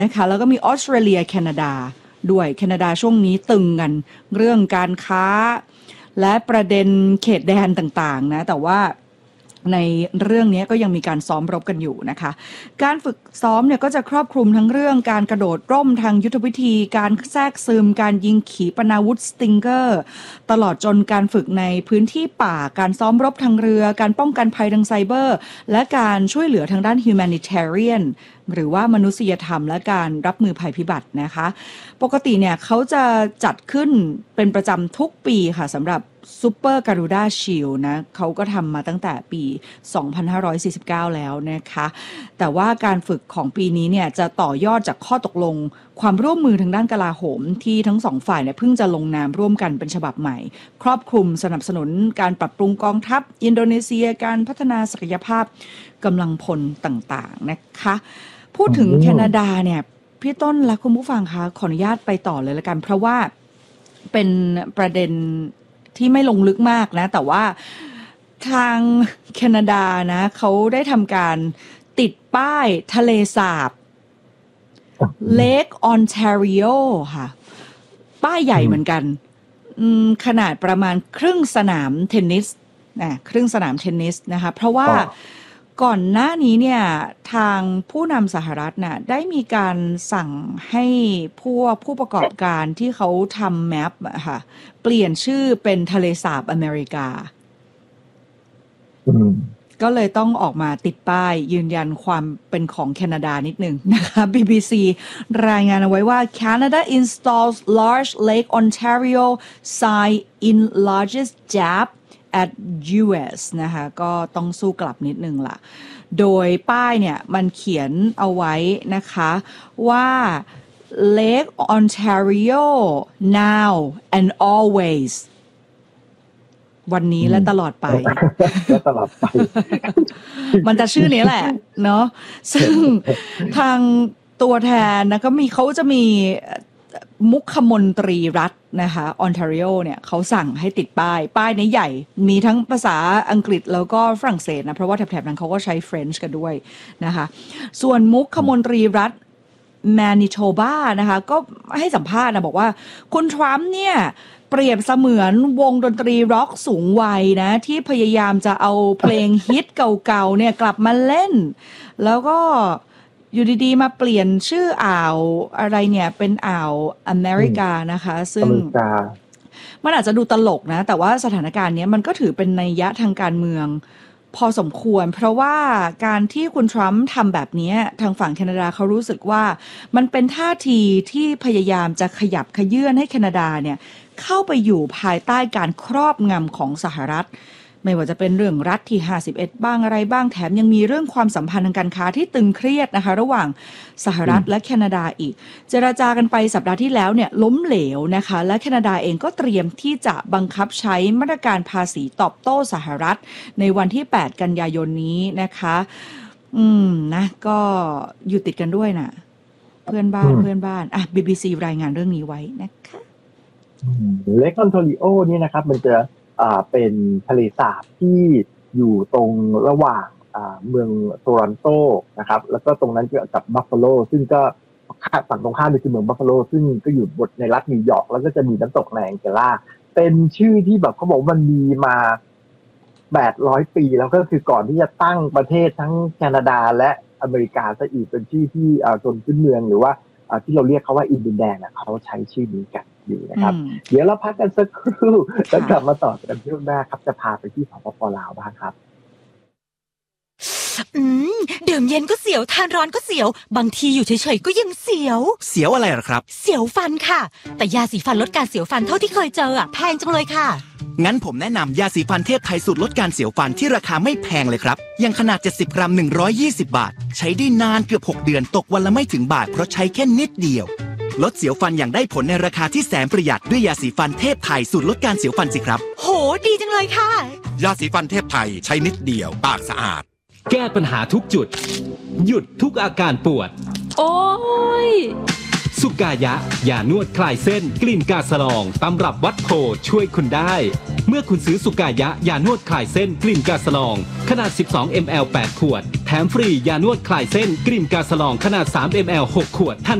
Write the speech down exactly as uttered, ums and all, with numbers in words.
นะคะแล้วก็มีออสเตรเลียแคนาดาด้วยแคนาดาช่วงนี้ตึงกันเรื่องการค้าและประเด็นเขตแดนต่างๆนะแต่ว่าในเรื่องนี้ก็ยังมีการซ้อมรบกันอยู่นะคะการฝึกซ้อมเนี่ยก็จะครอบคลุมทั้งเรื่องการกระโดดร่มทางยุทธวิธีการแทรกซึมการยิงขีปนาวุธสติงเกอร์ตลอดจนการฝึกในพื้นที่ป่าการซ้อมรบทางเรือการป้องกันภัยทางไซเบอร์และการช่วยเหลือทางด้าน humanitarian หรือว่ามนุษยธรรมและการรับมือภัยพิบัตินะคะปกติเนี่ยเขาจะจัดขึ้นเป็นประจำทุกปีค่ะสำหรับซูเปอร์การูด้าชิลนะเขาก็ทำมาตั้งแต่ปีสองพันห้าร้อยสี่สิบเก้าแล้วนะคะแต่ว่าการฝึกของปีนี้เนี่ยจะต่อยอดจากข้อตกลงความร่วมมือทางด้านกลาโหมที่ทั้งสองฝ่ายเนี่ยเพิ่งจะลงนามร่วมกันเป็นฉบับใหม่ครอบคลุมสนับสนุนการปรับปรุงกองทัพอินโดนีเซียการพัฒนาศักยภาพกำลังพลต่างๆนะคะพูดถึงแคนาดาเนี่ยพี่ต้นและคุณผู้ฟังคะขออนุญาตไปต่อเลยละกันเพราะว่าเป็นประเด็นที่ไม่ลงลึกมากนะแต่ว่าทางแคนาดานะเขาได้ทำการติดป้ายทะเลสาบ Lake Ontario ค่ะป้ายใหญ่เหมือนกันขนาดประมาณครึ่งสนามเทนนิสนะครึ่งสนามเทนนิสนะคะเพราะว่าก่อนหน้านี้เนี่ยทางผู้นำสหรัฐน่ะได้มีการสั่งให้พวกผู้ประกอบการที่เขาทำแมปค่ะเปลี่ยนชื่อเป็นทะเลสาบอเมริกาก็เลยต้องออกมาติดป้ายยืนยันความเป็นของแคนาดานิดหนึ่งนะคะ บี บี ซี รายงานเอาไว้ว่า Canada installs large Lake Ontario sign in largest gap at ยู เอส นะคะก็ต้องสู้กลับนิดนึงล่ะโดยป้ายเนี่ยมันเขียนเอาไว้นะคะว่า Lake Ontario now and always วันนี้และตลอดไปและตลอดไปมันจะชื่อนี้แหละเนาะซึ่งทางตัวแทนนะก็มีเขาจะมีมุขมนตรีรัฐนะคะออนแทรีโอเนี่ยเขาสั่งให้ติดป้ายป้ายนี้ใหญ่มีทั้งภาษาอังกฤษแล้วก็ฝรั่งเศสนะเพราะว่าแถบๆนั้นเขาก็ใช้เฟรนช์กันด้วยนะคะส่วนมุขมนตรีรัฐแมนิโทบานะคะก็ให้สัมภาษณ์นะบอกว่าคุณทรัมป์เนี่ยเปรียบเสมือนวงดนตรีร็อกสูงวัยนะที่พยายามจะเอาเพลงฮิตเก่าๆเนี่ยกลับมาเล่นแล้วก็อยู่ดีๆมาเปลี่ยนชื่ออ่าวอะไรเนี่ยเป็นอ่าวอเมริกานะคะซึ่งมันอาจจะดูตลกนะแต่ว่าสถานการณ์นี้มันก็ถือเป็นนัยยะทางการเมืองพอสมควรเพราะว่าการที่คุณทรัมป์ทำแบบนี้ทางฝั่งแคนาดาเขารู้สึกว่ามันเป็นท่าทีที่พยายามจะขยับขยื่นให้แคนาดาเนี่ยเข้าไปอยู่ภายใต้การครอบงำของสหรัฐไม่ว่าจะเป็นเรื่องรัฐที่ห้าสิบเอ็ดบ้างอะไรบ้างแถมยังมีเรื่องความสัมพันธ์ทางการค้าที่ตึงเครียดนะคะระหว่างสหรัฐและแคนาดาอีกเจรจากันไปสัปดาห์ที่แล้วเนี่ยล้มเหลวนะคะและแคนาดาเองก็เตรียมที่จะบังคับใช้มาตรการภาษีตอบโต้สหรัฐในวันที่แปดกันยายนนี้นะคะอืมนะก็อยู่ติดกันด้วยนะเพื่อนบ้านเพื่อนบ้านอ่ะ บี บี ซี รายงานเรื่องนี้ไว้นะคะเลค ออนแทรีโอนี่นะครับมันจะอ่าเป็นทะเลสาบที่อยู่ตรงระหว่างอ่าเมืองโตรอนโตนะครับแล้วก็ตรงนั้นก็กับบัฟฟาโลซึ่งก็ฝั่งตรงข้ามคือเมืองบัฟฟาโลซึ่งก็อยู่บนในรัฐนิวยอร์กแล้วก็จะมีน้ำตกไนแองเจล่าเป็นชื่อที่แบบเขาบอกมันมีมาแปดร้อยปีแล้วก็คือก่อนที่จะตั้งประเทศทั้งแคนาดาและอเมริกาซะอีกเป็นชื่อที่อ่าคนพื้นเมืองหรือว่าอ่าที่เราเรียกเขาว่าอินเดียนแดนน่ะเขาใช้ชื่อนี้กันอยู่นะครับเดี๋ยวเราพักกันสักครู่แล้วกลับมาต่อกันช่วงหน้าครับจะพาไปที่สปป.ลาวบ้างครับอืมดื่มเย็นก็เสียวทานร้อนก็เสียวบางทีอยู่เฉยๆก็ยังเสียวเสียวอะไรหรอครับเสียวฟันค่ะแต่ยาสีฟันลดการเสียวฟันเท่าที่เคยเจออ่ะแพงจังเลยค่ะงั้นผมแนะนำยาสีฟันเทพไทยสูตรลดการเสียวฟันที่ราคาไม่แพงเลยครับอย่างขนาดเจ็ดสิบกรัมหนึ่งร้อยยี่สิบบาทใช้ได้นานเกือบหกเดือนตกวันละไม่ถึงบาทเพราะใช้แค่นิดเดียวลดเสียวฟันอย่างได้ผลในราคาที่แสนประหยัดด้วยยาสีฟันเทพไทยสูตรลดการเสียวฟันสิครับโหดีจังเลยค่ะยาสีฟันเทพไทยใช้นิดเดียวปากสะอาดแก้ปัญหาทุกจุดหยุดทุกอาการปวดโอ้ยสุกายะยานวดคลายเส้นกลิ่นกาสลองตำรับวัดโพช่วยคุณได้เมื่อคุณซื้อสุกายะยานวดคลายเส้นกลิ่นกาสลองขนาด สิบสองมิลลิลิตร แปดขวดแถแถมฟรียานวดคลายเส้นกลิ่นกาสลองขนาด สามมิลลิลิตร หกขวดทัน